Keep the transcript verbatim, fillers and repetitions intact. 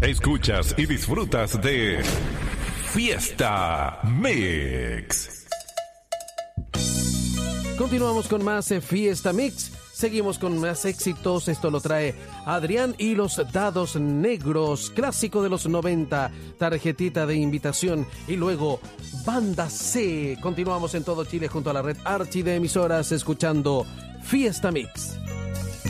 Escuchas y disfrutas de Fiesta Mix. Continuamos con más Fiesta Mix. Seguimos con más éxitos. Esto lo trae Adrián y los Dados Negros, clásico de los noventa, tarjetita de invitación. Y luego Banda C. Continuamos en todo Chile junto a la red Archi de emisoras escuchando Fiesta Mix.